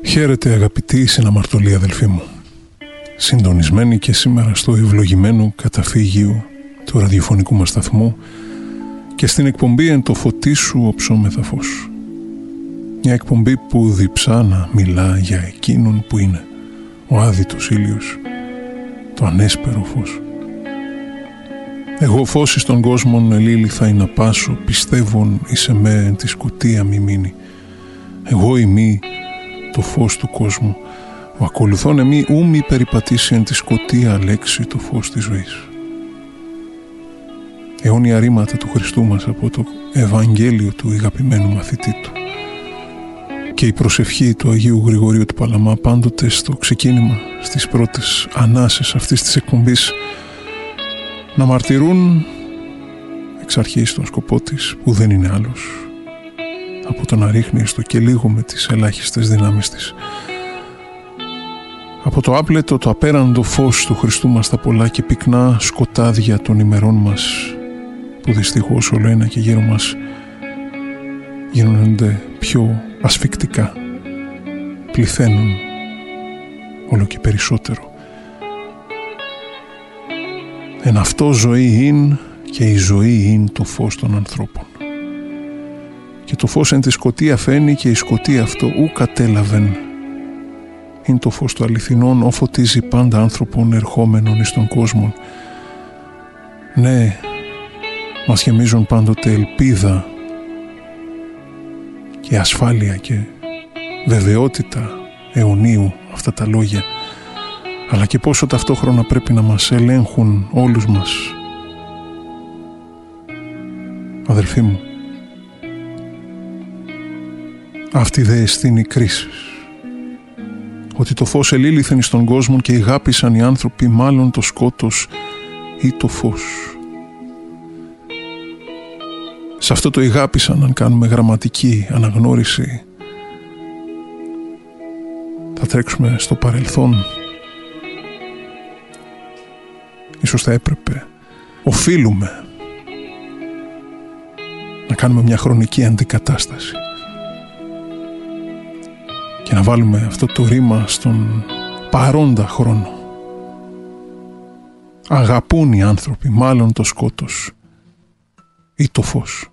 Χαίρετε αγαπητοί συναμαρτωλοί αδελφοί μου. Συντονισμένοι και σήμερα στο ευλογημένο καταφύγιο του ραδιοφωνικού μας σταθμού και στην εκπομπή «Εν το φωτί σου οψόμεθα φως». Μια εκπομπή που διψά να μιλά για εκείνον που είναι ο άδειτος ήλιος, το ανέσπερο φως. Εγώ φως εις τον κόσμον ελήλυθα ή να πάσω, πιστεύων εις με εν τη σκοτία μη μείνει. Εγώ ημί το φως του κόσμου, ο ακολουθών εμεί ου μη περιπατήσει εν τη σκοτία λέξη το φως της ζωής. Αιώνια ρήματα του Χριστού μας από το Ευαγγέλιο του αγαπημένου μαθητή του και η προσευχή του Αγίου Γρηγορίου του Παλαμά πάντοτε στο ξεκίνημα, στις πρώτες ανάσες αυτής της εκπομπής, να μαρτυρούν εξ αρχής τον σκοπό της, που δεν είναι άλλος από το να ρίχνει στο και λίγο με τις ελάχιστες δυνάμεις της από το άπλετο, το απέραντο φως του Χριστού μας τα πολλά και πυκνά σκοτάδια των ημερών μας, που δυστυχώς όλο ένα και γύρω μας γίνονται πιο ασφικτικά, πληθαίνουν όλο και περισσότερο. Εν αυτό ζωή είναι και η ζωή είναι το φως των ανθρώπων. Και το φως εν τη σκοτία φαίνει και η σκοτία αυτό ου κατέλαβεν. Είναι το φως του αληθινών, ο φωτίζει πάντα άνθρωπον ερχόμενων εις τον κόσμο. Ναι, μας γεμίζουν πάντοτε ελπίδα και ασφάλεια και βεβαιότητα αιωνίου αυτά τα λόγια, αλλά και πόσο ταυτόχρονα πρέπει να μας ελέγχουν όλους μας. Αδελφοί μου, αυτή δε εστίν η κρίση, ότι το φως ελήλυθεν εις τον κόσμο και ηγάπησαν οι άνθρωποι μάλλον το σκότος ή το φως. Σε αυτό το ηγάπησαν, αν κάνουμε γραμματική αναγνώριση, θα τρέξουμε στο παρελθόν. Ίσως θα έπρεπε, οφείλουμε να κάνουμε μια χρονική αντικατάσταση και να βάλουμε αυτό το ρήμα στον παρόντα χρόνο. Αγαπούν οι άνθρωποι μάλλον το σκότος ή το φως.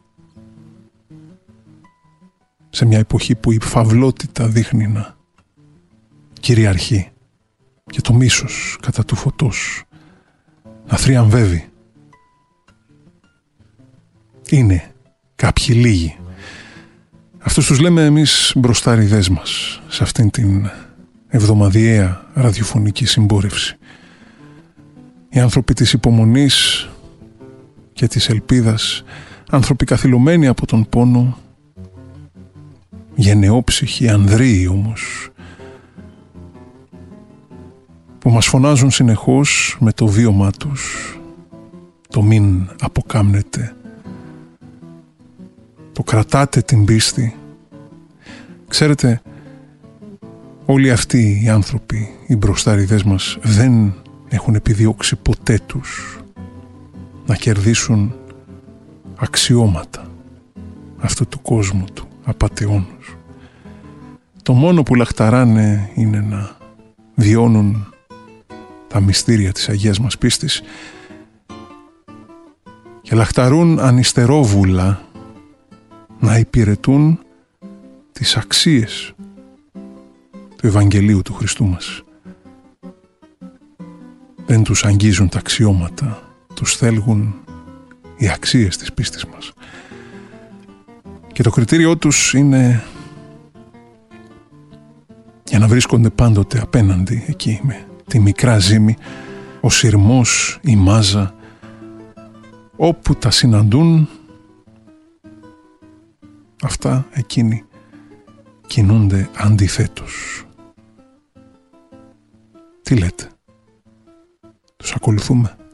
Σε μια εποχή που η φαυλότητα δείχνει να κυριαρχεί και το μίσος κατά του φωτός να θριαμβεύει. Είναι κάποιοι λίγοι. Αυτούς τους λέμε εμείς μπροστάριδές μας σε αυτήν την εβδομαδιαία ραδιοφωνική συμπόρευση. Οι άνθρωποι της υπομονής και της ελπίδας, άνθρωποι καθυλωμένοι από τον πόνο, γενναιόψυχοι, ανδρείοι όμως, που μας φωνάζουν συνεχώς με το βίωμά τους το μην αποκάμνετε, το κρατάτε την πίστη. Ξέρετε, όλοι αυτοί οι άνθρωποι, οι μπροστάριδές μας, δεν έχουν επιδιώξει ποτέ τους να κερδίσουν αξιώματα αυτού του κόσμου του απατεώνους. Το μόνο που λαχταράνε είναι να βιώνουν τα μυστήρια της Αγίας μας πίστης και λαχταρούν ανυστερόβουλα να υπηρετούν τις αξίες του Ευαγγελίου του Χριστού μας. Δεν τους αγγίζουν τα αξιώματα, τους θέλγουν οι αξίες της πίστης μας. Και το κριτήριό τους είναι για να βρίσκονται πάντοτε απέναντι εκεί με τη μικρά ζύμη, ο σειρμός, η μάζα, όπου τα συναντούν, αυτά εκείνοι κινούνται αντιθέτως. Τι λέτε, τους ακολουθούμε?